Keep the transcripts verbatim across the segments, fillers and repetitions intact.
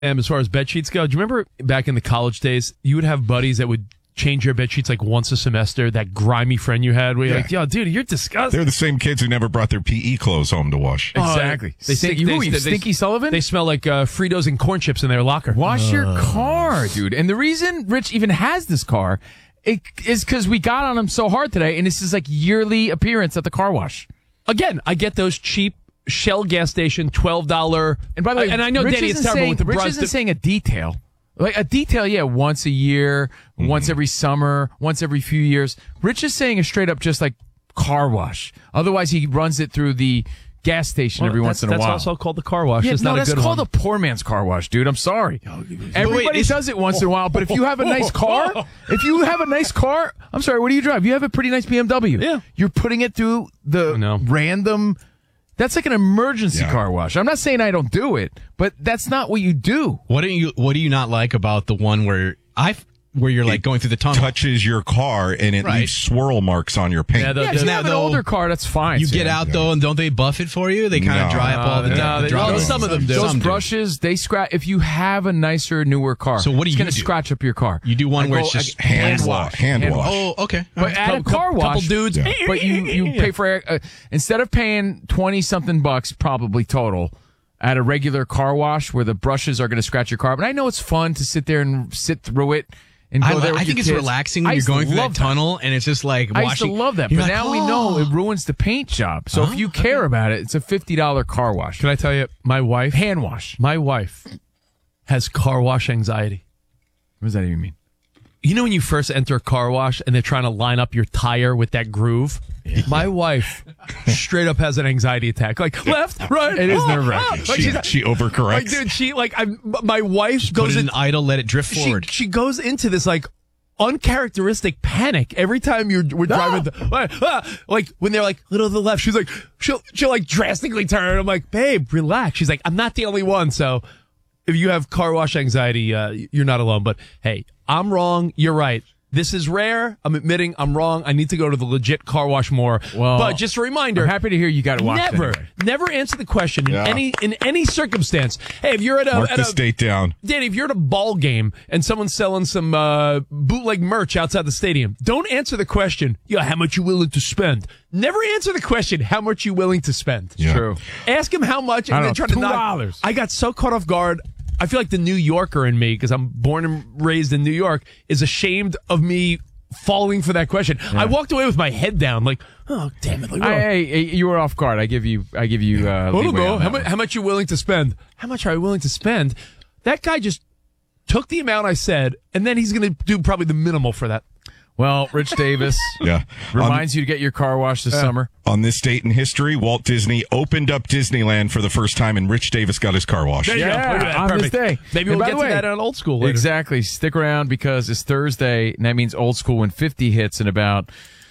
And as far as bed sheets go, do you remember back in the college days, you would have buddies that would change your bed sheets like once a semester, that grimy friend you had where you're Yeah. like, yo, dude, you're disgusting. They're the same kids who never brought their P E clothes home to wash. Exactly. They Stink- stink- who are they- you, they- Stinky Sullivan? They smell like uh, Fritos and corn chips in their locker. Wash your car, dude. And the reason Rich even has this car it, is because we got on him so hard today, and this is like yearly appearance at the car wash. Again, I get those cheap Shell gas station twelve dollars. And by the way, and I know Rich Danny, it's isn't terrible saying, with the Rich bras. isn't saying a detail. Like a detail, yeah, once a year, mm-hmm. once every summer, once every few years. Rich is saying a straight up just like car wash. Otherwise, he runs it through the gas station Well, every once in a that's while. That's also called the car wash. Yeah, it's no, not a that's good called one. a poor man's car wash, dude. I'm sorry. Everybody wait, does it once in a while, but if you have a nice car, if you have a nice car, I'm sorry, what do you drive? You have a pretty nice B M W. Yeah. You're putting it through the No. random... That's like an emergency Yeah. car wash. I'm not saying I don't do it, but that's not what you do. What do you What do you not like about the one where I where you're like It going through the tunnel? touches your car and it Right. leaves swirl marks on your paint. Yeah, the- Yeah, if you now, have an though, older car, that's fine. You Sam. get out though, and don't they buff it for you? They kind of No. dry up all the, No, the they- dry well, lines. some of them do. Those Some do. brushes, they scratch. If you have a nicer, newer car, So what do it's you going to do? scratch up your car. You do one I where go- it's just I- hand wash. Hand wash. Oh, okay. But at a Couple- car couple wash, dudes. Yeah. but you you pay for uh, instead of paying twenty something bucks probably total at a regular car wash where the brushes are going to scratch your car. But I know it's fun to sit there and sit through it and go I, there. I with think your it's kids. relaxing I when you're used to going through that love tunnel, and it's just like I washing. used to love that, You're but like, now we "Oh." know it ruins the paint job. So if you care about it, it's a fifty dollar car wash. Can I tell you, my wife, Hand wash. my wife has car wash anxiety. What does that even mean? You know when you first enter a car wash and they're trying to line up your tire with that groove? My wife straight up has an anxiety attack. Like left, right. It is oh, nerve-wracking. oh. Like, She, she's- she overcorrects. like, dude, she like I'm, my wife Put goes it in. in idle, let it drift She, forward. she goes into this like uncharacteristic panic every time you're we're driving. The, like, ah, like when they're like little to the left, she's like she'll she'll like drastically turn. I'm like, babe, relax. She's like, I'm not the only one. So if you have car wash anxiety, uh, you're not alone. But hey, I'm wrong. You're right. This is rare. I'm admitting I'm wrong. I need to go to the legit car wash more. Well, but just a reminder. I'm happy to hear you got to watch it Never, anyway. never answer the question in Yeah. any in any circumstance. Hey, if you're at a, Mark at the a state down. Danny, if you're at a ball game and someone's selling some uh, bootleg merch outside the stadium, don't answer the question, yeah, how much you willing to spend? Never answer the question, how much you willing to spend? Yeah. True. Ask him how much, and I then don't try know, to knock. two dollars. I got so caught off guard. I feel like the New Yorker in me, because I'm born and raised in New York, is ashamed of me falling for that question. I walked away with my head down, like, oh, damn it. Like, I, oh. hey, hey, you were off guard. I give you. I give you. Uh, I don't leeway know. on How that much, one. how much you willing to spend? How much are you willing to spend? That guy just took the amount I said, and then he's going to do probably the minimal for that. Well, Rich Davis Yeah. reminds you to get your car washed this summer. On this date in history, Walt Disney opened up Disneyland for the first time, and Rich Davis got his car washed. There you go. Yeah, Look at that. on this Perfect. day. Maybe And we'll by get the to way- that on old school later. Exactly. Stick around because it's Thursday, and that means old school when fifty hits in about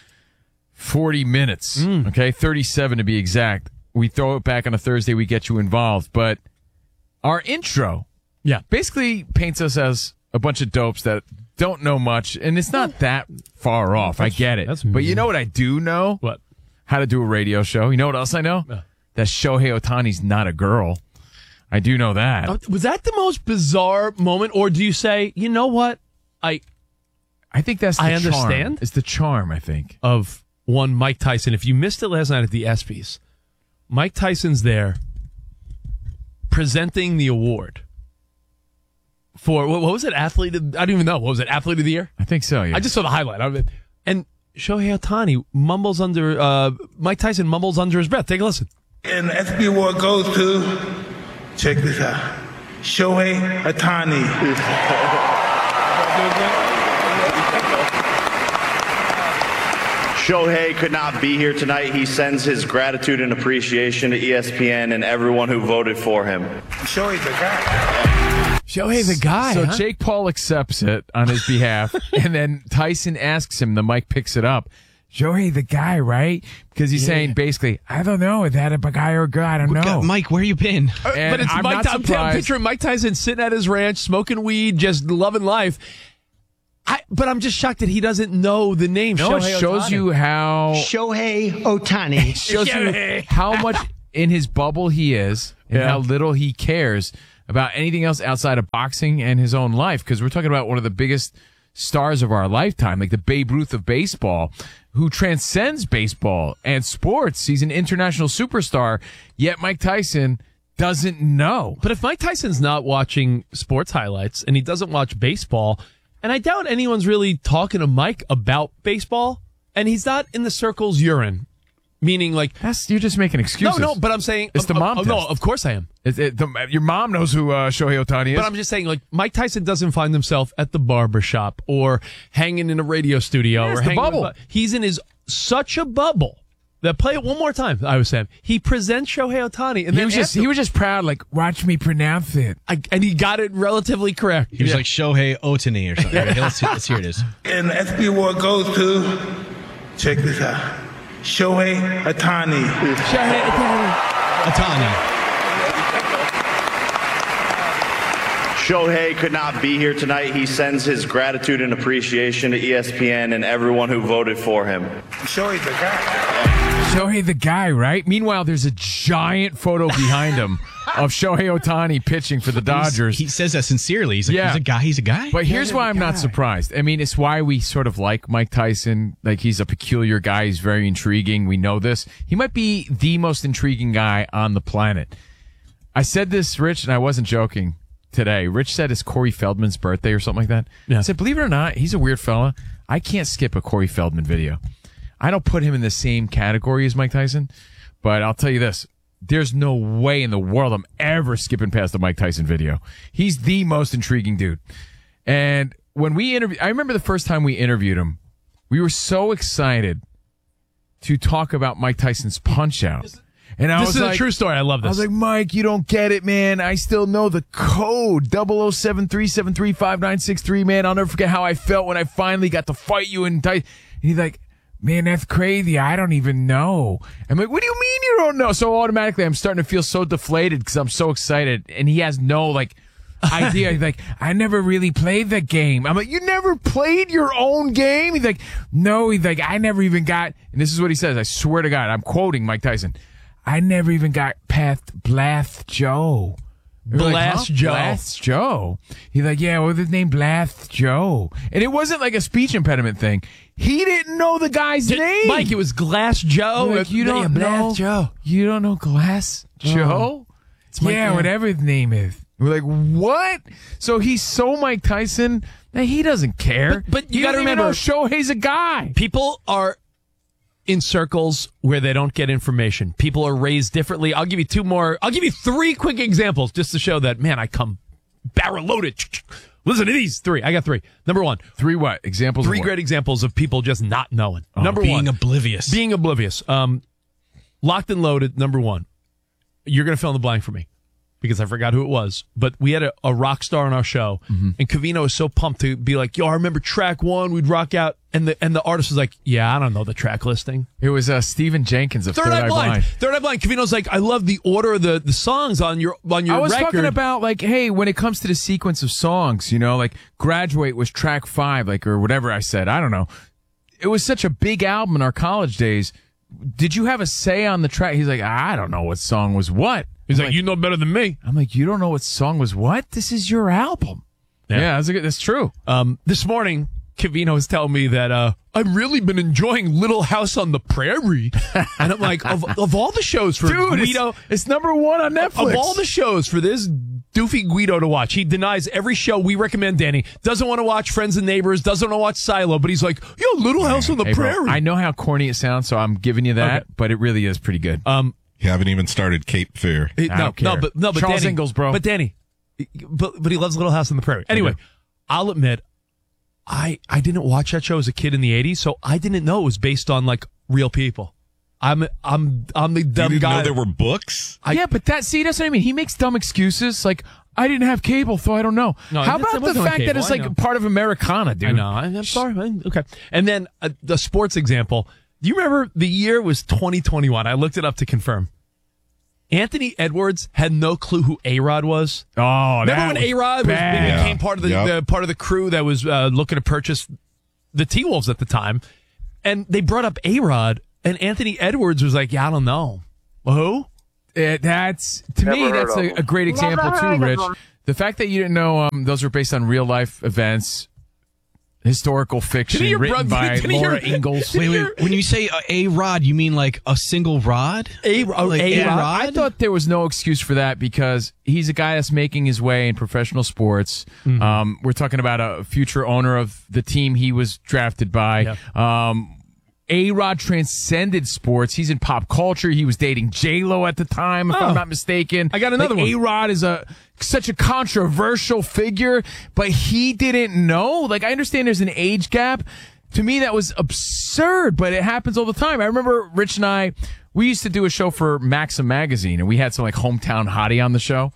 forty minutes. Mm. Okay, thirty-seven to be exact. We throw it back on a Thursday, we get you involved. But our intro Yeah. basically paints us as a bunch of dopes that don't know much, and it's not that far off. I get it. that's- But you know what I do know? What? How to do a radio show. You know what else I know? Uh. That Shohei Ohtani's not a girl. I do know that. Uh, Was that the most bizarre moment, or do you say, you know what? I I think that's the I charm. understand. It's the charm, I think. of one Mike Tyson. If you missed it last night at the ESPYs, Mike Tyson's there presenting the award for what, what was it? Athlete? Of, I don't even know. What was it? Athlete of the year? I think so, yeah. I just saw the highlight of it. And Shohei Ohtani mumbles under, uh, Mike Tyson mumbles under his breath. Take a listen. And the S B award goes to, check this out, Shohei Ohtani. Shohei could not be here tonight. He sends his gratitude and appreciation to E S P N and everyone who voted for him. Shohei's the guy. Shohei the guy. So huh? Jake Paul accepts it on his behalf, and then Tyson asks him, the mic picks it up, Shohei the guy, right? Because he's saying basically, I don't know, is that a guy or a girl? I don't know. God, Mike, where you been? Uh, And but it's I'm Mike not Ty- I'm surprised. picturing Mike Tyson sitting at his ranch, smoking weed, just loving life. I, but I'm just shocked that he doesn't know the name. No, it Shohei shows Ohtani. you how Shohei Ohtani. shows Shohei. you how much in his bubble he is and Yeah. how little he cares about anything else outside of boxing and his own life, because we're talking about one of the biggest stars of our lifetime, like the Babe Ruth of baseball, who transcends baseball and sports. He's an international superstar, yet Mike Tyson doesn't know. But if Mike Tyson's not watching sports highlights and he doesn't watch baseball, and I doubt anyone's really talking to Mike about baseball, and he's not in the circles you're in, meaning like That's, you're just making excuses. no, no. But I'm saying It's the um, mom um, No, test. of course I am. It, it, the, your mom knows who uh, Shohei Ohtani is. But I'm just saying, like, Mike Tyson doesn't find himself at the barber shop or hanging in a radio studio Yeah, it's or the hanging with- bubble. he's in his such a bubble that play it one more time. I was saying he presents Shohei Ohtani, and he then was just after- he was just proud, like, watch me pronounce it. I, and he got it relatively correct. He was like Shohei Ohtani or something. Right, let's, let's hear it is. And the S B award goes to, check this out, Shohei Ohtani. Ohtani. Shohei could not be here tonight. He sends his gratitude and appreciation to E S P N and everyone who voted for him. Shohei's the guy. Shohei the guy, right? Meanwhile, there's a giant photo behind him of Shohei Ohtani pitching for the Dodgers. He says that sincerely. He's like, Yeah. he's a guy. He's a guy. But here's why I'm not surprised. I mean, it's why we sort of like Mike Tyson. Like, he's a peculiar guy. He's very intriguing. We know this. He might be the most intriguing guy on the planet. I said this, Rich, and I wasn't joking today. Rich said it's Corey Feldman's birthday or something like that. Yeah. I said, believe it or not, he's a weird fella. I can't skip a Corey Feldman video. I don't put him in the same category as Mike Tyson, but I'll tell you this. There's no way in the world I'm ever skipping past the Mike Tyson video. He's the most intriguing dude. And when we interviewed, I remember the first time we interviewed him, we were so excited to talk about Mike Tyson's Punch Out. And I This was is like, a true story. I love this. I was like, Mike, you don't get it, man. I still know the code. double oh seven three seven three five nine six three, man. I'll never forget how I felt when I finally got to fight you in Tyson. And he's like, man, that's crazy. I don't even know. I'm like, what do you mean you don't know? So automatically I'm starting to feel so deflated because I'm so excited. And he has no, like, idea. He's like, I never really played the game. I'm like, you never played your own game? He's like, no. He's like, I never even got, and this is what he says. I swear to God, I'm quoting Mike Tyson. I never even got past Blast Joe. We're like, Blast huh? Joe. Blast Joe. He's like, yeah, what's his name? Blast Joe. And it wasn't like a speech impediment thing. He didn't know the guy's Did- name. Mike, it was Glass Joe. We're like, you Yeah, don't Glass know Joe. You don't know Glass Joe? Mike- yeah, yeah. whatever his name is. We're like, what? So he's so Mike Tyson that he doesn't care. But- but you He gotta doesn't even remember- know Shohei's a guy. People are in circles where they don't get information. People are raised differently. I'll give you two more. I'll give you three quick examples just to show that, man, I come barrel loaded. Listen to these three. I got three. Number one, Three what? Examples three of what? great examples of people just not knowing. Number being one, oblivious. being oblivious. Um, locked and loaded. Number one, you're going to fill in the blank for me because I forgot who it was. But we had a, a rock star on our show, Mm-hmm. and Covino was so pumped to be like, "Yo, I remember track one. We'd rock out," and the and the artist was like, "Yeah, I don't know the track listing." It was uh, Stephen Jenkins of Third, Third, Eye Eye Blind. Blind. Third Eye Blind. Covino's like, I love the order of the, the songs on your on your I was record. talking about, like, hey, when it comes to the sequence of songs, you know, like Graduate was track five, like, or whatever I said. I don't know. It was such a big album in our college days. Did you have a say on the track? He's like, I don't know what song was what. He's I'm like, you know better than me. I'm like, you don't know what song was what? This is your album. Yeah. Yeah, that's, a good, that's true. Um, this morning, Covino was telling me that uh, I've really been enjoying Little House on the Prairie, and I'm like, of, of all the shows for Dude, Guido, it's, it's number one on Netflix. of all the shows for this doofy Guido to watch, he denies every show we recommend. Danny doesn't want to watch Friends and Neighbors, doesn't want to watch Silo, but he's like, yo, Little House on the Hey, bro, Prairie. I know how corny it sounds, so I'm giving you that, Okay. but it really is pretty good. um, You haven't even started Cape Fear. It- I no, don't no, care. but no, but Charles Danny, Ingalls, bro. But Danny, but but he loves Little House on the Prairie. Anyway, do. I'll admit, I I didn't watch that show as a kid in the eighties, so I didn't know it was based on like real people. I'm I'm I'm the You dumb didn't guy. know there were books? I- yeah, but that, see, that's what I mean. He makes dumb excuses like, I didn't have cable, so I don't know. No, How that's- it about the wasn't on fact that cable, it's I like know. part of Americana, dude? I know. I'm, I'm sorry. I'm- okay. And then uh, the sports example. Do you remember the year was twenty twenty-one? I looked it up to confirm. Anthony Edwards had no clue who A-Rod was. Oh, Remember that when was A-Rod was, bad. became part of the, Yep. the part of the crew that was uh, looking to purchase the T-Wolves at the time, and they brought up A-Rod, and Anthony Edwards was like, "Yeah, I don't know." Well, who? Uh, that's to me. Never heard That's of a, him. a great example Never too, heard of Rich. him. The fact that you didn't know um, those were based on real life events, historical fiction your written brother- by didn't he Laura hear- Ingalls. Wait, wait. When you say uh, a rod, you mean like a single rod? A, Like a, a Yeah, rod? I thought there was no excuse for that because he's a guy that's making his way in professional sports. Mm-hmm. Um, we're talking about a future owner of the team he was drafted by. Um, A-Rod transcended sports. He's in pop culture. He was dating J-Lo at the time, if Oh. I'm not mistaken. I got another Like, one. A-Rod is a such a controversial figure, but he didn't know. Like, I understand there's an age gap. To me, that was absurd, but it happens all the time. I remember Rich and I, we used to do a show for Maxim magazine, and we had some like hometown hottie on the show,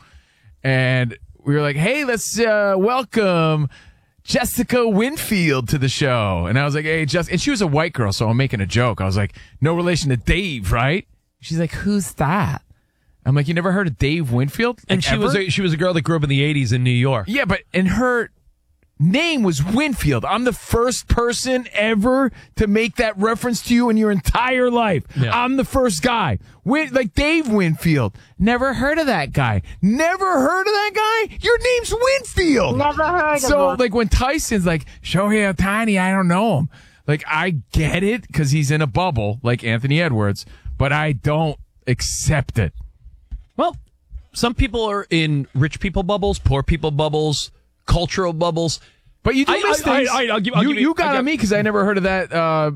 and we were like, "Hey, let's uh, welcome Jessica Winfield to the show." And I was like, "Hey, Jess," and she was a white girl, so I'm making a joke. I was like, "No relation to Dave, right?" She's like, "Who's that?" I'm like, "You never heard of Dave Winfield?" And Like, she was ever? a, she was a girl that grew up in the eighties in New York. Yeah, but and her name was Winfield. I'm the first person ever to make that reference to you in your entire life. Yeah. I'm the first guy. Win, like Dave Winfield. Never heard of that guy. Never heard of that guy? Your name's Winfield. Never heard So, of him. like, when Tyson's like, Shohei Ohtani, I don't know him. Like, I get it because he's in a bubble like Anthony Edwards, but I don't accept it. Well, some people are in rich people bubbles, poor people bubbles, cultural bubbles. But you do I- miss I- things. I- I'll give- I'll you, give you- you got I got- on me because I never heard of that uh,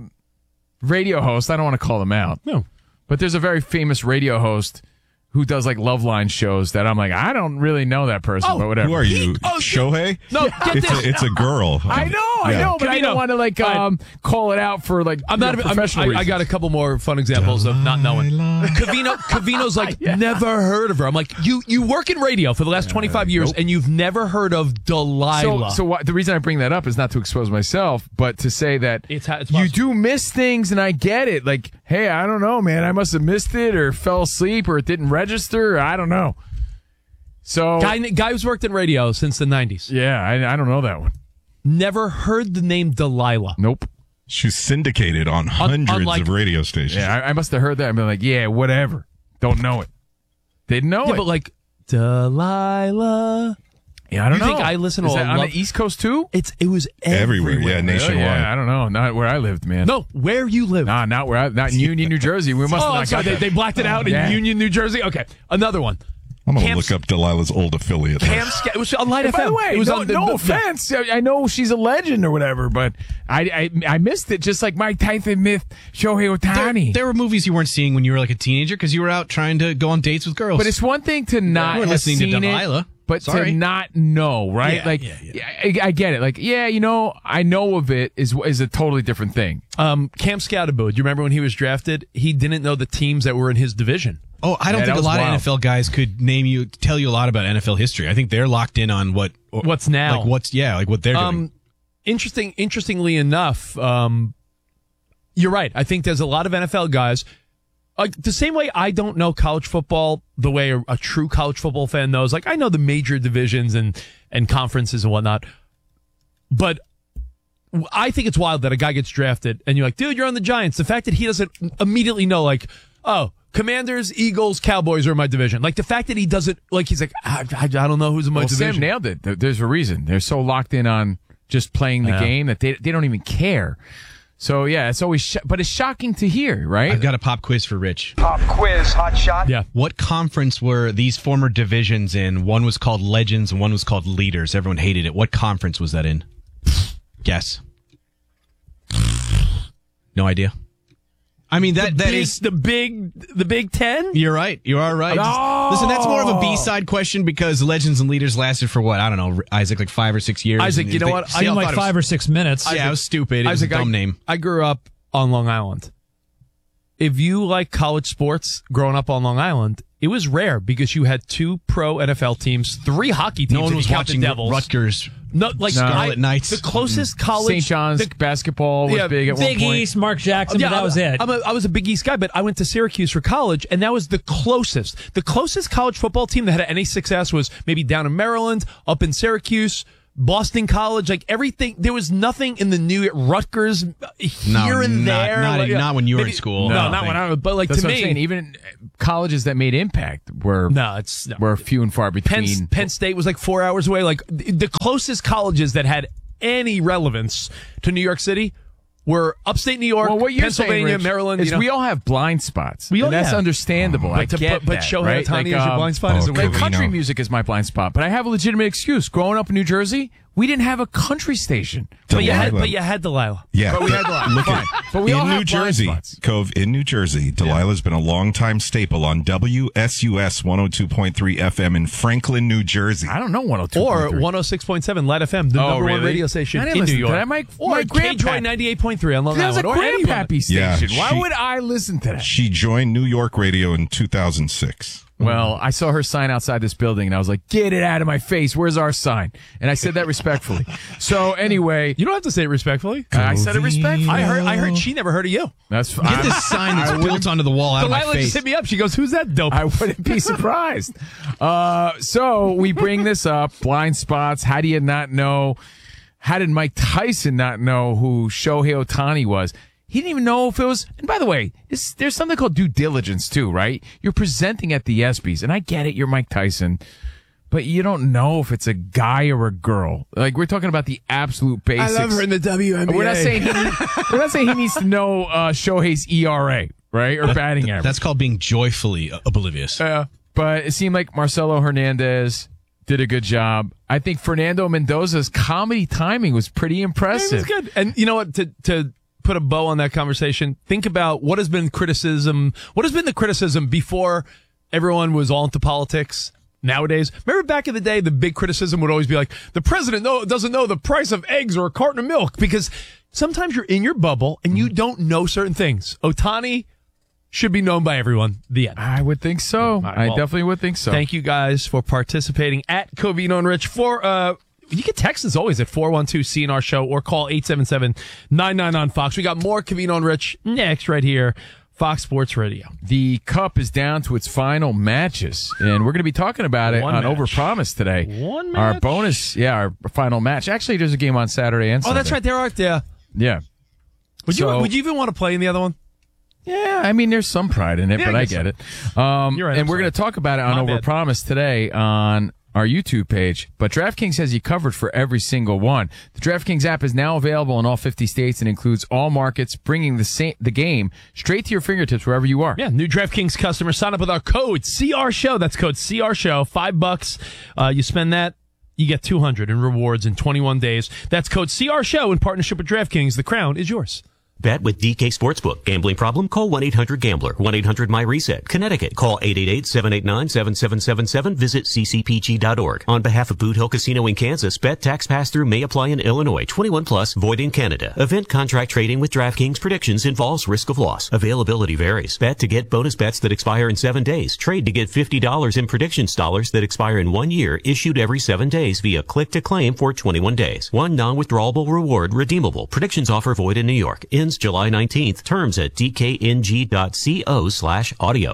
radio host. I don't want to call them out. No. But there's a very famous radio host who does like Love Line shows that I'm like, I don't really know that person, Oh, but whatever. Who are you, Oh, Shohei? No, get it's this. a, it's a girl. I know, I Yeah. know, but I Cavino. don't want to like All right. um, call it out for like I'm not. you know, I'm, professional I, I got a reasons. couple more fun examples of not knowing. Cavino, Cavino's like never heard of her. I'm like, you you work in radio for the last twenty-five years and you've never heard of So, Delilah. so why, the reason I bring that up is not to expose myself, but to say that It's ha- it's you possible. do miss things, and I get it. Like, hey, I don't know, man. I must have missed it, or fell asleep, or it didn't register. Or I don't know. So, guy guy who's worked in radio since the nineties. yeah, I, I don't know that one. Never heard the name Delilah. Nope. She's syndicated on hundreds unlike- of radio stations. Yeah, I, I must have heard that and been like, yeah, whatever. Don't know it. Didn't know Yeah, it. but like Delilah. yeah, I don't you know. think I listen to Is a that on love- the East Coast too? It's it was Everywhere, everywhere. yeah, nationwide. Yeah, I don't know. Not where I lived, man. No, where you live. Nah, not where I, not in Union, New Jersey. We must Oh, have I'm not sorry. got They, that. they blacked it out in Yeah. Union, New Jersey. Okay, another one. I'm going to Cam's- look up Delilah's old affiliate. Cam Sca- it was on Light And F M. by the way, it was no, on the, no the- offense. I I know she's a legend or whatever, but I I, I missed it just like Mike Tyson missed Shohei There, Ohtani. there were movies you weren't seeing when you were like a teenager because you were out trying to go on dates with girls. But it's one thing to not You weren't have listening to seen Delilah. it, but Sorry. to not know, right? Yeah, like, yeah, yeah. I, I get it. Like, yeah, you know, I know of it is is a totally different thing. Um, Cam Scatterbo. Do you remember when he was drafted? He didn't know the teams that were in his division. Oh, I don't Yeah, that think a was lot wild. of N F L guys could name you, tell you a lot about N F L history. I think they're locked in on what, What's now? like what's yeah, like what they're doing. Um, interesting. Interestingly enough, um, you're right. I think there's a lot of N F L guys. Like the same way I don't know college football the way a, a true college football fan knows. Like I know the major divisions and and conferences and whatnot, but I think it's wild that a guy gets drafted and you're like, dude, you're on the Giants. The fact that he doesn't immediately know, like, oh, Commanders, Eagles, Cowboys are in my division. Like the fact that he doesn't, like, he's like, I, I, I don't know who's in my Well, division. Sam nailed it. There- There's a reason. They're so locked in on just playing the Yeah. game that they they don't even care. So yeah, it's always, sh- but it's shocking to hear, right? I've got a pop quiz for Rich. Pop quiz, hot shot. Yeah. What conference were these former divisions in? One was called Legends and one was called Leaders. Everyone hated it. What conference was that in? Guess. No idea. I mean that that Big- is. the big, the Big Ten. You're right. You are right. No! Listen, that's more of a B-side question because Legends and Leaders lasted for what? I don't know, Isaac, like five or six years. Isaac, And you know they- what? they I all like thought it was- Five or six minutes. Yeah, it was stupid. It was a Isaac, I- dumb name. I grew up on Long Island. If you like college sports growing up on Long Island, it was rare because you had two pro N F L teams, three hockey teams. No one if was you count the watching Devils. Rutgers. No, like Scarlet I- Knights. The closest college, Saint John's the- basketball was Yeah, big at Big one point. East, Mark Jackson, but that I'm- was it. I'm a, I was a Big East guy, but I went to Syracuse for college, and that was the closest. The closest college football team that had any success was maybe down in Maryland, up in Syracuse. Boston College, like everything. There was nothing in the New Rutgers here No, and not- there. not- like, not when you were maybe- in school. No, No, not when I was. But like That's to what me, I'm saying. Even colleges that made impact were no, it's no. were few and far Penn, between. Penn State was like four hours away. Like the the closest colleges that had any relevance to New York City were upstate New York, well, what you're Pennsylvania, saying, Rich, Maryland. is You know. we all have blind spots. We all- and that's yeah. understandable. I But to- get but- but that, Shohei right? Ohtani is your um, blind spot, is it like weird? country Covino. music is my blind spot, but I have a legitimate excuse. Growing up in New Jersey, we didn't have a country station. but you had, Delilah. but you had Delilah. Yeah. But we had Delilah. Look Fine. at But we all in have New blind Jersey, spots. Cove, in New Jersey, Delilah's been a longtime staple on W S U S one oh two point three F M in Franklin, New Jersey. I don't know one oh two. Or one oh six point seven Light F M, the Oh, number one really? radio station I didn't in New listen to York. that. My- or my K-Joy grandpa- ninety-eight point three on Long That was a Island. Or anyone. grandpappy station. Yeah, Why she- would I listen to that? She joined New York radio in two thousand six. Well, I saw her sign outside this building, and I was like, get it out of my face. Where's our sign? And I said that respectfully. So anyway, You don't have to say it respectfully. I said it respectfully. I heard. I heard she never heard of you. That's Get this sign that's built onto the wall out of my Delilah just face. hit me up. She goes, "Who's that dope?" I wouldn't be surprised. Uh, so we bring this up, blind spots. How do you not know? How did Mike Tyson not know who Shohei Ohtani was? He didn't even know if it was, and by the way, it's, there's something called due diligence too, right? You're presenting at the ESPYs, and I get it, you're Mike Tyson, but you don't know if it's a guy or a girl. Like, we're talking about the absolute basics. I love her in the W N B A. We're not saying he, we're not saying he needs to know uh, Shohei's E R A, right, or batting average. That's called being joyfully oblivious. Uh, but it seemed like Marcelo Hernandez did a good job. I think Fernando Mendoza's comedy timing was pretty It impressive. was good. And you know what? To to put a bow on that conversation, think about what has been criticism. What has been the criticism before everyone was all into politics? Nowadays, remember back in the day, the big criticism would always be like, the president know, doesn't know the price of eggs or a carton of milk, because sometimes you're in your bubble and you don't know certain things. Ohtani should be known by everyone. The end. I would think so. right, I well, definitely would think so. Thank you guys for participating at Covino and Rich. For uh, you can text us always at four one two C N R show or call eight seven seven nine nine on Fox. We got more Covino and Rich next right here, Fox Sports Radio. The Cup is down to its final matches, and we're going to be talking about it One on match. Overpromise today. One Our match? bonus, yeah, our final match. Actually, there's a game on Saturday and Oh, Sunday. that's right. There are there. Yeah. Would you So- would you even want to play in the other one? Yeah, I mean, there's some pride in it, Yeah, but I I guess get it. Um, You're right, and I'm we're sorry. going to talk about it on My bad. Overpromise today on our YouTube page. But DraftKings has you covered for every single one. The DraftKings app is now available in all fifty states and includes all markets, bringing the sa- the game straight to your fingertips wherever you are. Yeah, new DraftKings customers sign up with our code C R Show. That's code C R Show. Five bucks. Uh, you spend that, you get two hundred in rewards in twenty-one days. That's code C R Show in partnership with DraftKings. The crown is yours. Bet with D K Sportsbook. Gambling problem? Call one eight hundred gambler. one eight hundred my reset. Connecticut. Call eight eight eight, seven eight nine, seven seven seven seven. Visit c c p g dot org. On behalf of Boot Hill Casino in Kansas, bet tax pass-through may apply in Illinois. twenty-one plus, void in Canada. Event contract trading with DraftKings predictions involves risk of loss. Availability varies. Bet to get bonus bets that expire in seven days. Trade to get fifty dollars in predictions dollars that expire in one year, issued every seven days via click to claim for twenty-one days. One non-withdrawable reward redeemable. Predictions offer void in New York. Ends July nineteenth. Terms at d k n g dot co slash audio.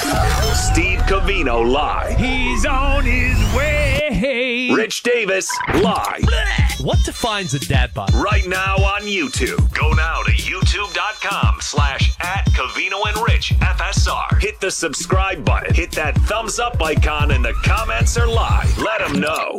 Steve Covino live. He's on his way. Rich Davis live. What defines a dad bod? Right now on YouTube. Go now to youtube.com slash at Covino and Rich F S R. Hit the subscribe button. Hit that thumbs up icon and the comments are live. Let them know.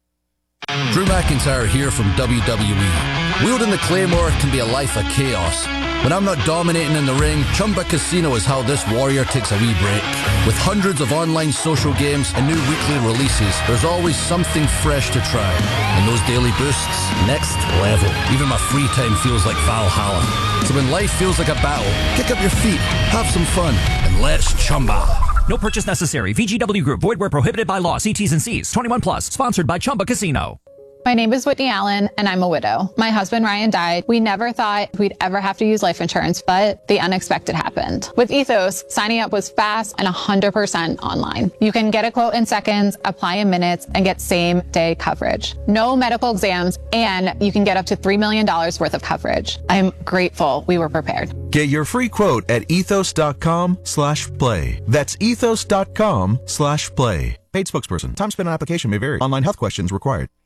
Drew McIntyre here from W W E. Wielding the Claymore can be a life of chaos. When I'm not dominating in the ring, Chumba Casino is how this warrior takes a wee break. With hundreds of online social games and new weekly releases, there's always something fresh to try. And those daily boosts, next level. Even my free time feels like Valhalla. So when life feels like a battle, kick up your feet, have some fun, and let's Chumba. No purchase necessary. V G W Group. Void where prohibited by law. See T's and C's. twenty-one plus. Sponsored by Chumba Casino. My name is Whitney Allen, and I'm a widow. My husband, Ryan, died. We never thought we'd ever have to use life insurance, but the unexpected happened. With Ethos, signing up was fast and one hundred percent online. You can get a quote in seconds, apply in minutes, and get same-day coverage. No medical exams, and you can get up to three million dollars worth of coverage. I'm grateful we were prepared. Get your free quote at ethos.com slash play. That's ethos.com slash play. Paid spokesperson. Time spent on application may vary. Online health questions required.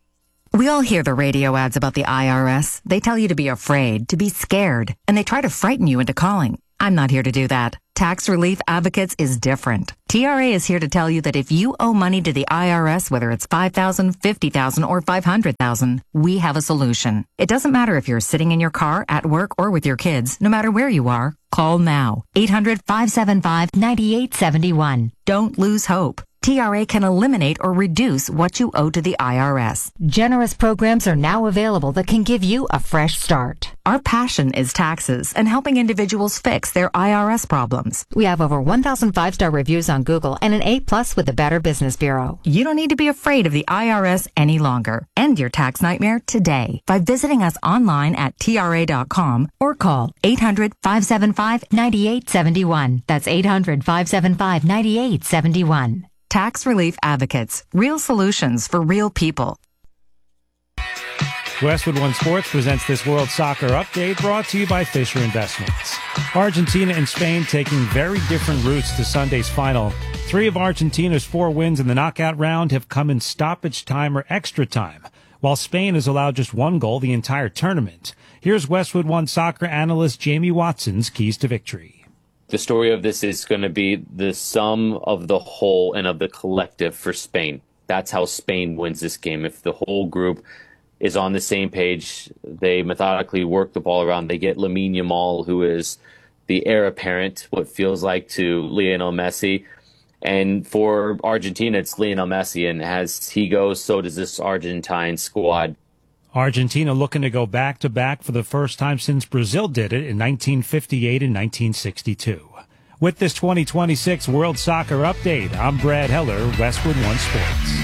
We all hear the radio ads about the I R S. They tell you to be afraid, to be scared, and they try to frighten you into calling. I'm not here to do that. Tax Relief Advocates is different. T R A is here to tell you that if you owe money to the I R S, whether it's five thousand dollars, fifty thousand dollars, or five hundred thousand dollars, we have a solution. It doesn't matter if you're sitting in your car, at work, or with your kids. No matter where you are, call now. eight hundred, five seven five, nine eight seven one. Don't lose hope. T R A can eliminate or reduce what you owe to the I R S. Generous programs are now available that can give you a fresh start. Our passion is taxes and helping individuals fix their I R S problems. We have over one thousand five-star reviews on Google and an A plus with the Better Business Bureau. You don't need to be afraid of the I R S any longer. End your tax nightmare today by visiting us online at T R A dot com or call eight hundred, five seven five, nine eight seven one. That's eight hundred, five seven five, nine eight seven one. Tax Relief Advocates. Real solutions for real people. Westwood One Sports presents this World Soccer Update brought to you by Fisher Investments. Argentina and Spain taking very different routes to Sunday's final. Three of Argentina's four wins in the knockout round have come in stoppage time or extra time, while Spain has allowed just one goal the entire tournament. Here's Westwood One soccer analyst Jamie Watson's keys to victory. The story of this is going to be the sum of the whole and of the collective for Spain. That's how Spain wins this game. If the whole group is on the same page, they methodically work the ball around. They get Lamine Yamal, who is the heir apparent, what feels like, to Lionel Messi. And for Argentina, it's Lionel Messi. And as he goes, so does this Argentine squad. Argentina looking to go back-to-back for the first time since Brazil did it in nineteen fifty-eight and nineteen sixty-two. With this twenty twenty-six World Soccer Update, I'm Brad Heller, Westwood One Sports.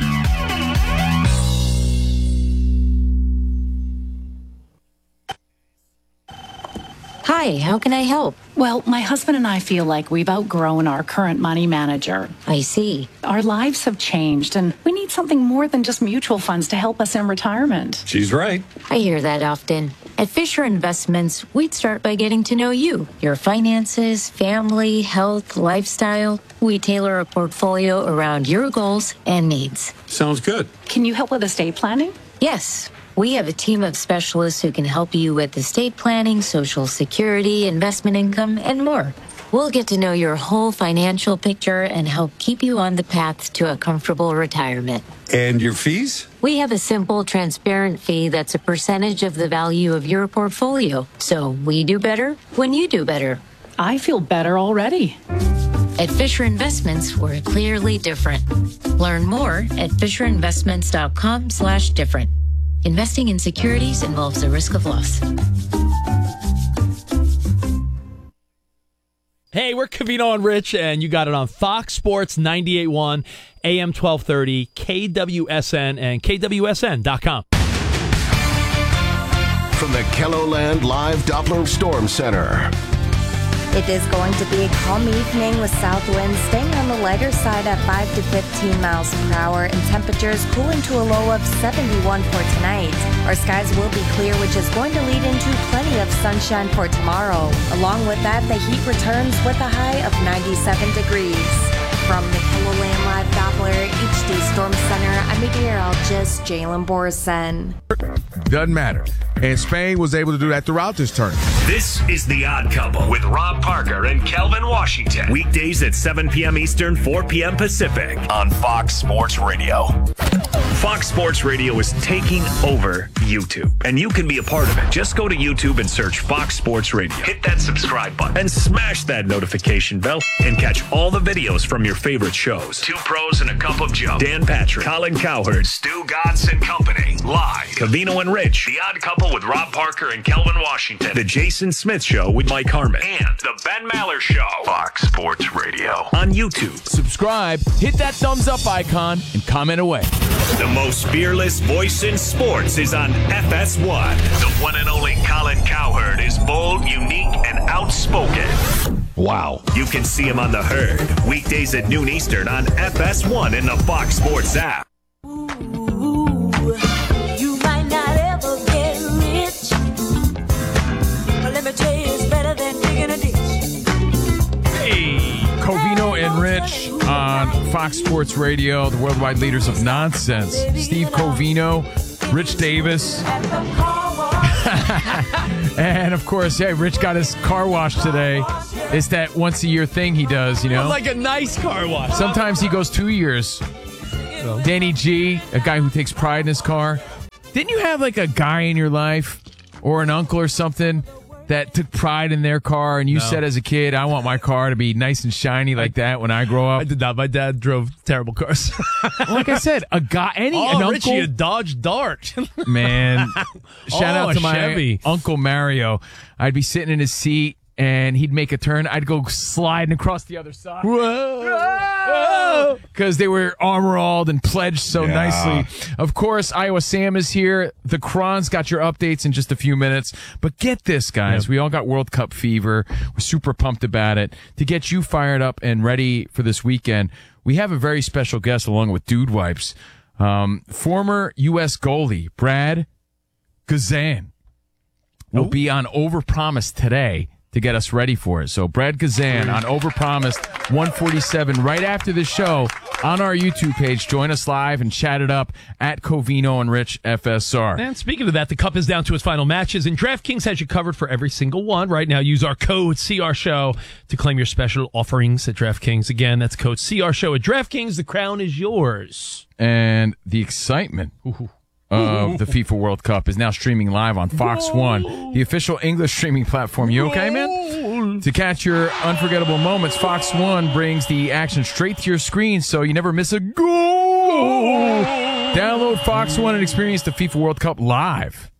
Hi, how can I help? Well, my husband and I feel like we've outgrown our current money manager. I see. Our lives have changed, and we need something more than just mutual funds to help us in retirement. She's right. I hear that often. At Fisher Investments, we'd start by getting to know you, your finances, family, health, lifestyle. We tailor a portfolio around your goals and needs. Sounds good. Can you help with estate planning? Yes. We have a team of specialists who can help you with estate planning, Social Security, investment income, and more. We'll get to know your whole financial picture and help keep you on the path to a comfortable retirement. And your fees? We have a simple, transparent fee that's a percentage of the value of your portfolio. So we do better when you do better. I feel better already. At Fisher Investments, we're clearly different. Learn more at FisherInvestments.com slash different. Investing in securities involves a risk of loss. Hey, we're Covino and Rich, and you got it on Fox Sports ninety-eight point one, A M twelve thirty, K W S N, and K W S N dot com. From the Kelloland Live Doppler Storm Center. It is going to be a calm evening with south winds staying on the lighter side at five to fifteen miles per hour and temperatures cooling to a low of seventy-one for tonight. Our skies will be clear, which is going to lead into plenty of sunshine for tomorrow. Along with that, the heat returns with a high of ninety-seven degrees. From the Kelloland Live Doppler H D Storm Center, I'm meteorologist Jalen Borison. Doesn't matter. And Spain was able to do that throughout this tournament. This is The Odd Couple with Rob Parker and Kelvin Washington. Weekdays at seven p.m. Eastern, four p.m. Pacific on Fox Sports Radio. Fox Sports Radio is taking over YouTube, and you can be a part of it. Just go to YouTube and search Fox Sports Radio. Hit that subscribe button and smash that notification bell and catch all the videos from your favorite shows. Two Pros and a Cup of Joe. Dan Patrick, Colin Cowherd, Stu Godson and Company. Live. Covino and Rich. The Odd Couple with Rob Parker and Kelvin Washington. The Jason Smith Show with Mike Harmon. And The Ben Maller Show. Fox Sports Radio on YouTube. Subscribe, hit that thumbs up icon, and comment away. The most fearless voice in sports is on F S one. The one and only Colin Cowherd is bold, unique, and outspoken. Wow. You can see him on The Herd, weekdays at noon Eastern on F S one in the Fox Sports app. Ooh, you might not ever get rich, but let me tell you, it's better than digging a ditch. Hey, Covino and Rich on Fox Sports Radio, the worldwide leaders of nonsense. Steve Covino Rich Davis. And, of course, yeah, Rich got his car washed today. It's that once-a-year thing he does, you know? Like a nice car wash. Sometimes he goes two years. Danny G, a guy who takes pride in his car. Didn't you have, like, a guy in your life or an uncle or something that took pride in their car, and you No. said as a kid, I want my car to be nice and shiny like that when I grow up? I did not. My dad drove terrible cars. Like I said, a guy, any oh, an Richie, uncle, a Dodge Dart. man. Shout Oh, out to a my Chevy. Uncle Mario. I'd be sitting in his seat, and he'd make a turn. I'd go sliding across the other side. Whoa. Because they were armor-alled and pledged so Yeah. nicely. Of course, Iowa Sam is here. The Kron's got your updates in just a few minutes. But get this, guys. We all got World Cup fever. We're super pumped about it. To get you fired up and ready for this weekend, we have a very special guest along with Dude Wipes. Um, former U S goalie Brad Guzan will be on Overpromise today to get us ready for it. So Brad Guzan on Overpromised one forty-seven right after the show on our YouTube page. Join us live and chat it up at Covino and Rich F S R. And speaking of that, the Cup is down to its final matches, and DraftKings has you covered for every single one. Right now, use our code C R Show to claim your special offerings at DraftKings. Again, that's code C R Show at DraftKings. The crown is yours. And the excitement of the FIFA World Cup is now streaming live on Fox One, the official English streaming platform. You okay, man? To catch your unforgettable moments, Fox One brings the action straight to your screen so you never miss a goal. Download Fox One and experience the FIFA World Cup live.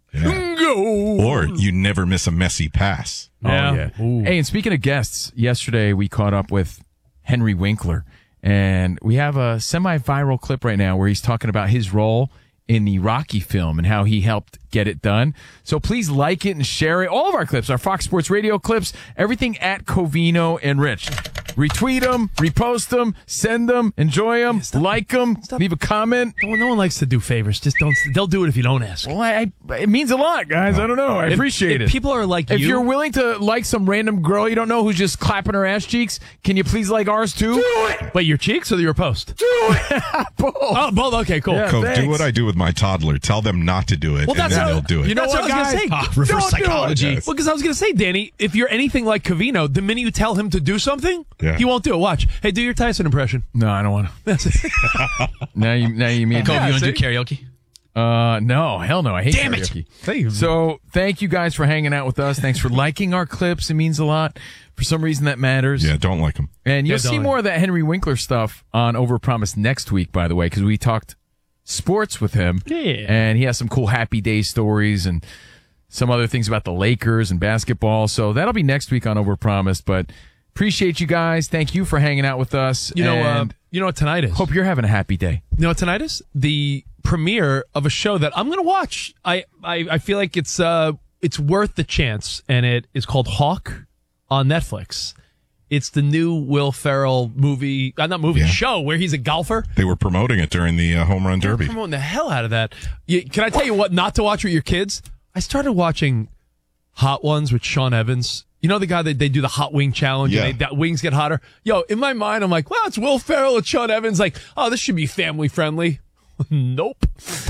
Or you never miss a messy pass. Oh, yeah. Hey, and speaking of guests, yesterday we caught up with Henry Winkler, and we have a semi-viral clip right now where he's talking about his role in the Rocky film and how he helped get it done. So please like it and share it. All of our clips, our Fox Sports Radio clips, everything at Covino and Rich. Retweet them, repost them, send them, enjoy them, like them, leave a comment. No, no one likes to do favors. Just don't. They'll do it if you don't ask. Well, I, I it means a lot, guys. I don't know. I If- appreciate if it. people are like if you- you're willing to like some random girl you don't know who's just clapping her ass cheeks, can you please like ours too? Do it. Wait, your cheeks or your post? Do it. both. Oh, both. Okay, cool. Yeah, Cove, thanks. do what I do with my toddler. Tell them not to do it, Well, and that's then how- they'll do it. You know That's what, what I was guys? gonna say. Ah, reverse Don't do it. psychology. Yes. Well, because I was going to say, Danny, if you're anything like Covino, the minute you tell him to do something, Yeah. he won't do it. Watch. Hey, do your Tyson impression. No, I don't want to. now you, now you mean Cove, Yeah, you want to see? do karaoke? Uh, no, hell no. I hate Damn it. karaoke. Thank you. So thank you guys for hanging out with us. Thanks for liking our clips. It means a lot. For some reason, that matters. Yeah, don't like them. And you'll Yeah, see don't. more of that Henry Winkler stuff on Overpromise next week, by the way, because we talked sports with him. Yeah. And he has some cool Happy Day stories and some other things about the Lakers and basketball. So that'll be next week on Overpromised. But appreciate you guys. Thank you for hanging out with us. You know, uh, and you know what tonight is? hope you're having a happy day. You know what tonight is? The premiere of a show that I'm going to watch. I, I, I feel like it's uh it's worth the chance, and it is called Hawk on Netflix. It's the new Will Ferrell movie, uh, not movie, Yeah. show where he's a golfer. They were promoting it during the uh, home run derby. They're promoting the hell out of that. You, can I tell you what not to watch with your kids? I started watching Hot Ones with Sean Evans. You know the guy that they do the hot wing challenge Yeah. and they, that wings get hotter? Yo, in my mind, I'm like, well, it's Will Ferrell and Sean Evans. Like, oh, this should be family friendly. Nope.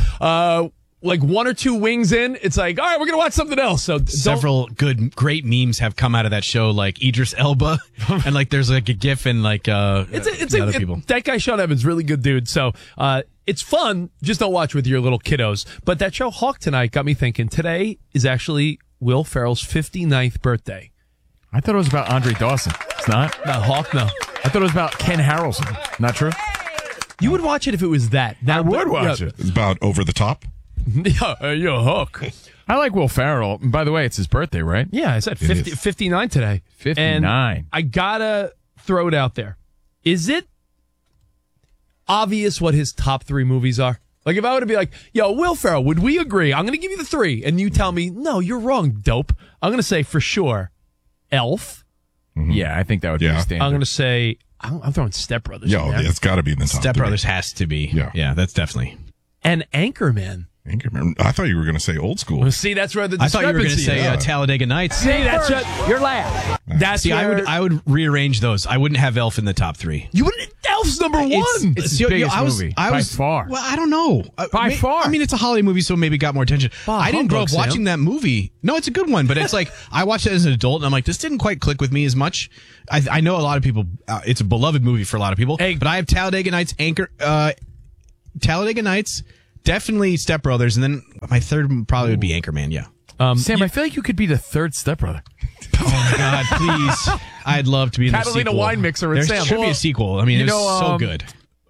Uh, like one or two wings in, it's like, all right, we're going to watch something else. So don't- Several good, great memes have come out of that show, like Idris Elba, and like there's like a GIF and like uh, It's a, it's the a, other it- people. that guy Sean Evans, really good dude. So uh, it's fun. Just don't watch with your little kiddos. But that show Hawk tonight got me thinking. Today is actually Will Ferrell's fifty-ninth birthday. I thought it was about Andre Dawson. It's not? No, Hawk, no. I thought it was about Ken Harrelson. Not true? You would watch it if it was that. Now, I would but- watch yeah. it. It's about over the top. Yeah, uh, you're Hawk. I like Will Ferrell. And by the way, it's his birthday, right? Yeah, I said It fifty, is. fifty-nine today. fifty-nine. And I gotta throw it out there. Is it obvious what his top three movies are? Like, if I were to be like, yo, Will Ferrell, would we agree? I'm going to give you the three. And you tell me, no, you're wrong, dope. I'm going to say for sure, Elf. Yeah, I think that would be Yeah. the standard. I'm going to say, I'm, I'm throwing Step Brothers Yo, in there. it's got to be in the top Step three. Brothers has to be. Yeah. yeah, that's definitely. And Anchorman. Anchorman. I thought you were going to say old school. Well, see, that's where the I thought you were going to discrepancy say is. uh, Talladega Nights. See, that's what, you're laughing. That's See, I where- would I would rearrange those. I wouldn't have Elf in the top three. You wouldn't. Elf's number one. It's, it's his yo- yo, biggest I was, movie I by was, far. Well, I don't know. Uh, By may- far. I mean, it's a holiday movie, so maybe it got more attention. Bah, I didn't grow up humbug, watching Sam. that movie. No, it's a good one, but it's like I watched it as an adult, and I'm like, this didn't quite click with me as much. I, I know a lot of people. Uh, it's a beloved movie for a lot of people. Hey. But I have Talladega Nights, Anchor, uh, Talladega Nights, definitely Step Brothers, and then my third probably would be Anchorman. Yeah. Um, Sam, I feel like you could be the third stepbrother. Oh my God, please! I'd love to be in the Catalina sequel. wine mixer with There Sam. should be a sequel. I mean, You it's know, so um, good.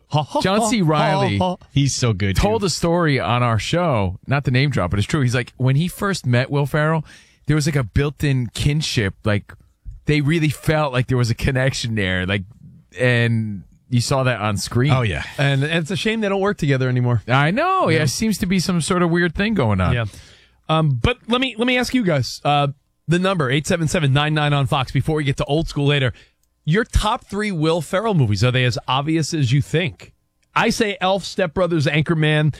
John C. Reilly He's so good. told too. a story on our show, not the name drop, but it's true. He's like, when he first met Will Ferrell, there was like a built-in kinship. Like, they really felt like there was a connection there. Like, and you saw that on screen. Oh yeah. and, and it's a shame they don't work together anymore. I know. Yeah, it seems to be some sort of weird thing going on. Yeah. Um, but let me let me ask you guys. Uh, the number eight seven seven nine nine on Fox. Before we get to old school later, your top three Will Ferrell movies, are they as obvious as you think? I say Elf, Step Brothers, Anchorman.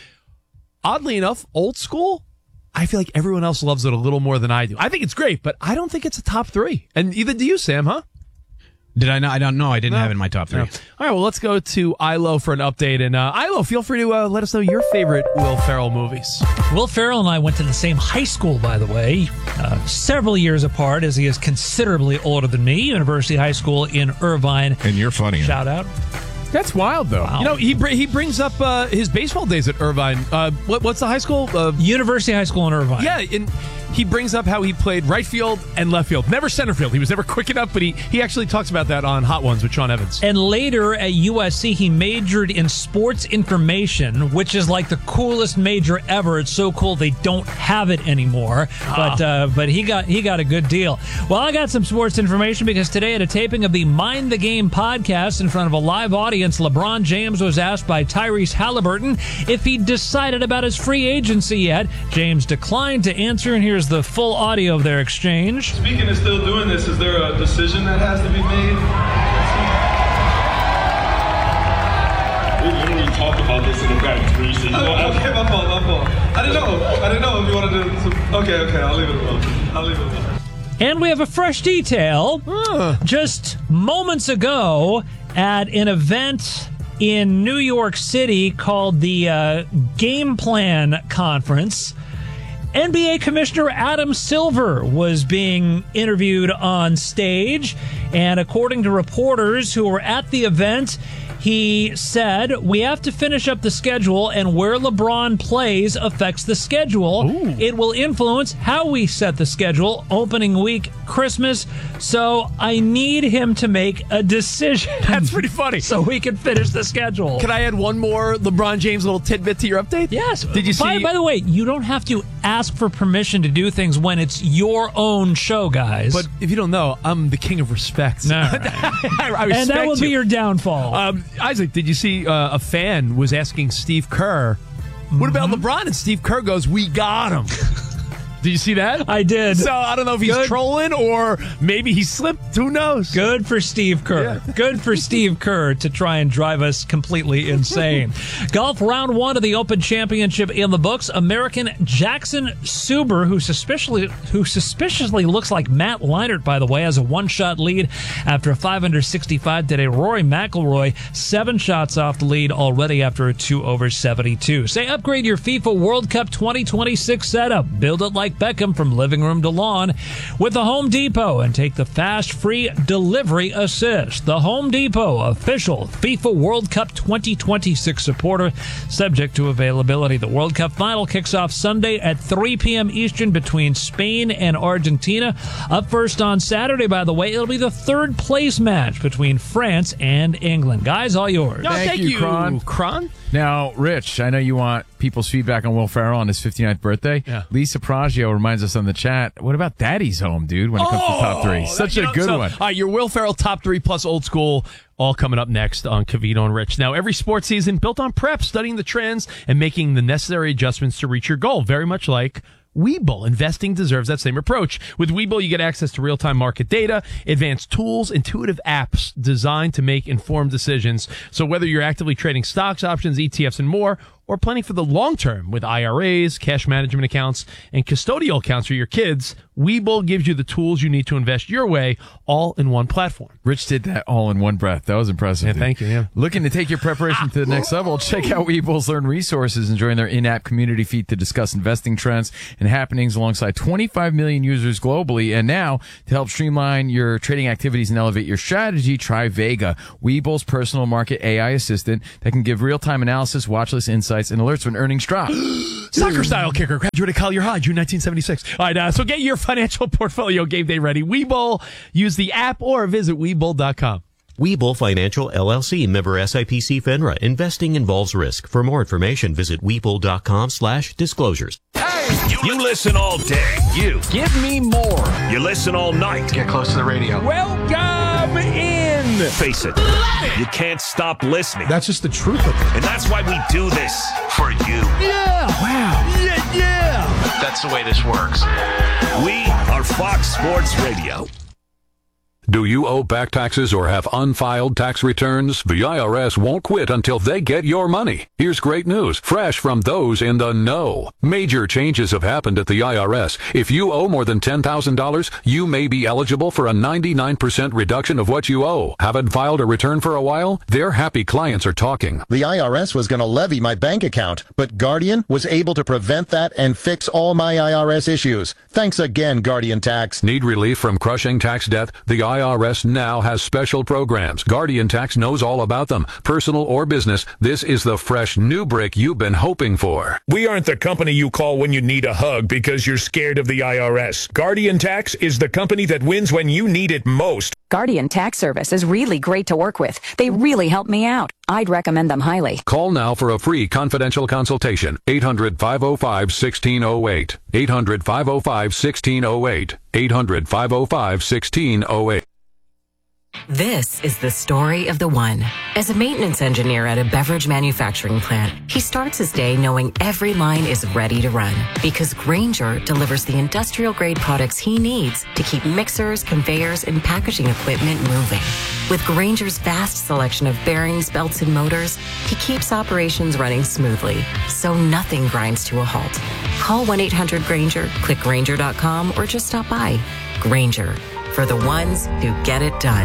Oddly enough, old school, I feel like everyone else loves it a little more than I do. I think it's great, but I don't think it's a top three. And either do you, Sam, huh? Did I not? I don't know. I didn't No. have it in my top three. No. All right, well, let's go to Ilo for an update. And uh, Ilo, feel free to uh, let us know your favorite Will Ferrell movies. Will Ferrell and I went to the same high school, by the way, uh, several years apart, as he is considerably older than me. University High School in Irvine. And you're funny. Shout out. That's wild, though. Wow. You know, he br- he brings up uh, his baseball days at Irvine. Uh, what, what's the high school? Uh, University High School in Irvine. yeah, and he brings up how he played right field and left field. Never center field. He was never quick enough, but he, he actually talks about that on Hot Ones with Sean Evans. And later at U S C, he majored in sports information, which is like the coolest major ever. It's so cool they don't have it anymore. But uh, but he got he got a good deal. Well, I got some sports information because today at a taping of the Mind the Game podcast in front of a live audience, LeBron James was asked by Tyrese Halliburton if he decided about his free agency yet. James declined to answer, and here's the full audio of their exchange. Speaking of still doing this, is there a decision that has to be made? We literally talked about this in the back recently. Oh, okay, my fault, my fault. I didn't know. I didn't know if you wanted to. Some, okay, okay, I'll leave it alone. I'll leave it alone. And we have a fresh detail. Just moments ago at an event in New York City called the uh, Game Plan Conference, N B A Commissioner Adam Silver was being interviewed on stage, and according to reporters who were at the event, he said, we have to finish up the schedule, and where LeBron plays affects the schedule. Ooh. It will influence how we set the schedule, opening week, Christmas, so I need him to make a decision. That's pretty funny. So we can finish the schedule. Can I add one more LeBron James little tidbit to your update? Yes. Did you see? By, by the way, you don't have to ask for permission to do things when it's your own show, guys. But if you don't know, I'm the king of respect. No. I, I respect and that will you. be your downfall. Um, Isaac, did you see uh, a fan was asking Steve Kerr, what about Mm-hmm. LeBron? And Steve Kerr goes, we got him. Did you see that? I did. So I don't know if he's Good. trolling or maybe he slipped. Who knows? Good for Steve Kerr. Yeah. Good for Steve Kerr to try and drive us completely insane. Golf round one of the Open Championship in the books. American Jackson Suber, who suspiciously who suspiciously looks like Matt Leinart, by the way, has a one-shot lead after a five under sixty-five today. Rory McIlroy, seven shots off the lead already after a two over seventy-two. Say upgrade your FIFA World Cup twenty twenty-six setup. Build it like Beckham from living room to lawn with the Home Depot and take the fast free delivery assist. The Home Depot, official FIFA World Cup twenty twenty-six supporter, subject to availability. The World Cup final kicks off Sunday at three p.m. Eastern between Spain and Argentina. Up first on Saturday, by the way, it'll be the third place match between France and England. Guys, all yours. No, thank, Thank you, you, Kron. Kron. Now, Rich, I know you want people's feedback on Will Ferrell on his fifty-ninth birthday. Yeah. Lisa Pragio reminds us on the chat, what about Daddy's Home, dude, when it comes to top three? Such you a know, good so, one. All right, your Will Ferrell top three plus old school, all coming up next on Cavino and Rich. Now, every sports season built on prep, studying the trends, and making the necessary adjustments to reach your goal. Very much like Webull. Investing deserves that same approach. With Webull, you get access to real-time market data, advanced tools, intuitive apps designed to make informed decisions. So whether you're actively trading stocks, options, E T Fs, and more, or planning for the long term with I R As, cash management accounts, and custodial accounts for your kids, Webull gives you the tools you need to invest your way, all in one platform. Rich did that all in one breath. That was impressive. Yeah, dude. thank you. Yeah. Looking to take your preparation to the next level? Check out Webull's Learn Resources and join their in-app community feed to discuss investing trends and happenings alongside twenty-five million users globally. And now, to help streamline your trading activities and elevate your strategy, try Vega, Webull's personal market A I assistant that can give real-time analysis, watch list insights, and alerts when earnings drop. Soccer style kicker, graduated Collier High, June nineteen seventy-six. All right, uh, so get your financial portfolio game day ready. Webull, use the app or visit Webull dot com. Webull Financial L L C, member S I P C FINRA. Investing involves risk. For more information, visit Webull dot com slash disclosures. You, you listen all day. You. Give me more. You listen all night. Get close to the radio. Welcome in. Face it. You can't stop listening. That's just the truth of it. And that's why we do this. For you. Yeah. Wow. Yeah, yeah. That's the way this works. We are Fox Sports Radio. Do you owe back taxes or have unfiled tax returns? The I R S won't quit until they get your money. Here's great news, fresh from those in the know. Major changes have happened at the I R S. If you owe more than ten thousand dollars, you may be eligible for a ninety-nine percent reduction of what you owe. Haven't filed a return for a while? Their happy clients are talking. The I R S was going to levy my bank account, but Guardian was able to prevent that and fix all my I R S issues. Thanks again, Guardian Tax. Need relief from crushing tax debt? The I R S now has special programs. Guardian Tax knows all about them. Personal or business, this is the fresh new brick you've been hoping for. We aren't the company you call when you need a hug because you're scared of the I R S. Guardian Tax is the company that wins when you need it most. Guardian Tax Service is really great to work with. They really help me out. I'd recommend them highly. Call now for a free confidential consultation. eight hundred, five oh five, one six oh eight. eight hundred, five oh five, one six oh eight. eight hundred, five oh five, one six oh eight. This is the story of the one. As a maintenance engineer at a beverage manufacturing plant, he starts his day knowing every line is ready to run because Grainger delivers the industrial-grade products he needs to keep mixers, conveyors, and packaging equipment moving. With Grainger's vast selection of bearings, belts, and motors, he keeps operations running smoothly, so nothing grinds to a halt. Call one eight hundred Grainger, click Grainger dot com, or just stop by. Grainger, for the ones who get it done.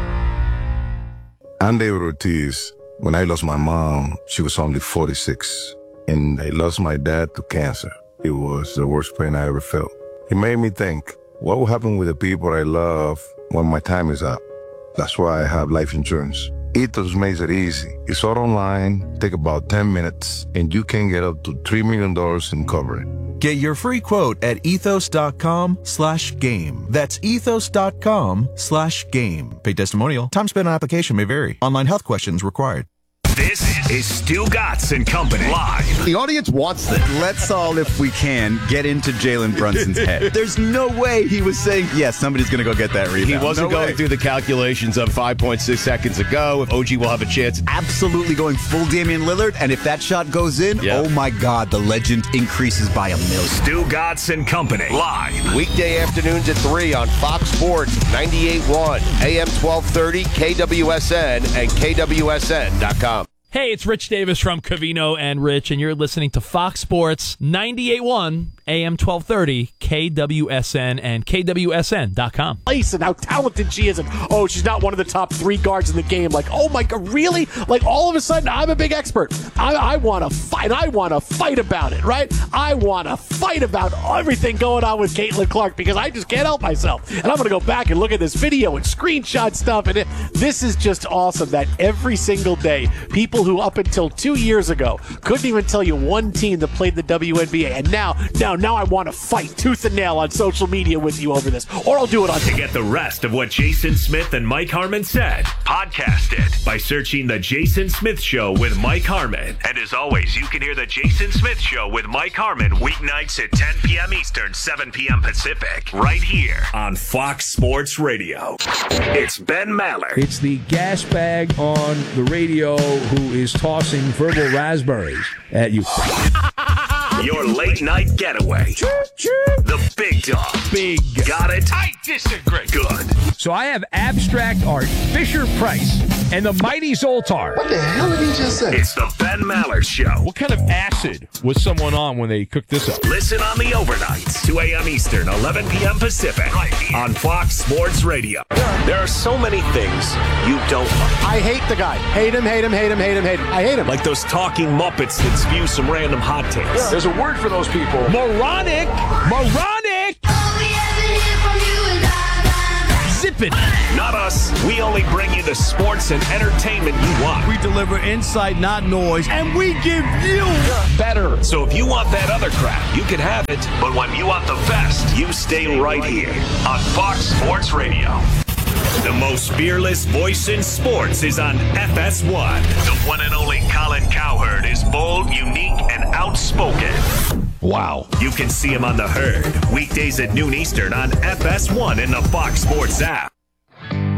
I'm David Ortiz. When I lost my mom, she was only forty-six. And I lost my dad to cancer. It was the worst pain I ever felt. It made me think, what will happen with the people I love when my time is up? That's why I have life insurance. Ethos makes it easy. It's all online, take about ten minutes, and you can get up to three million dollars in coverage. Get your free quote at ethos.com slash game. That's ethos.com slash game. Paid testimonial. Time spent on application may vary. Online health questions required. This is Stu Gatz and Company live. The audience wants this. Let's all, if we can, get into Jalen Brunson's head. There's no way he was saying, yes, yeah, somebody's going to go get that rebound. He wasn't no going way. through the calculations of five point six seconds ago. If O G will have a chance. Absolutely going full Damian Lillard. And if that shot goes in, yep. Oh my God, the legend increases by a million. Stu Gatz and Company live. Weekday afternoons at three on Fox Sports ninety-eight point one, A M twelve thirty, K W S N, and K W S N dot com. Hey, it's Rich Davis from Covino and Rich, and you're listening to Fox Sports ninety-eight point one, A M twelve thirty, K W S N, and K W S N dot com. And how talented she is, and oh, she's not one of the top three guards in the game. Like, oh my God, really? Like, all of a sudden, I'm a big expert. I, I want to fight. I want to fight about it, right? I want to fight about everything going on with Caitlin Clark because I just can't help myself. And I'm going to go back and look at this video and screenshot stuff. And it, this is just awesome that every single day, people who up until two years ago couldn't even tell you one team that played the W N B A, and now, now, now I want to fight tooth and nail on social media with you over this, or I'll do it on. To get the rest of what Jason Smith and Mike Harmon said, podcast it by searching The Jason Smith Show with Mike Harmon. And as always, you can hear The Jason Smith Show with Mike Harmon weeknights at ten p.m. Eastern, seven p.m. Pacific, right here on Fox Sports Radio. It's Ben Maller. It's the gas bag on the radio who is tossing verbal raspberries at you. Your late night getaway. The Big Dog. Big. Got it? I disagree. Good. So I have abstract art, Fisher Price, and the mighty Zoltar. What the hell did he just say? It's the Ben Maller Show. What kind of acid was someone on when they cooked this up? Listen on the overnights, two a.m. Eastern, eleven p.m. Pacific, on Fox Sports Radio. There are so many things you don't like. I hate the guy. Hate him, hate him, hate him, hate him, hate him. I hate him. Like those talking Muppets that spew some random hot takes. There's a word for those people. Moronic. Moronic. Zip it. Not us. We only bring you the sports and entertainment you want. We deliver insight, not noise, and we give you better. So if you want that other crap, you can have it. But when you want the best, you stay right here on Fox Sports Radio. The most fearless voice in sports is on F S one. The one and only Colin Cowherd is bold, unique, and outspoken. Wow. You can see him on The Herd, weekdays at noon Eastern on F S one in the Fox Sports app.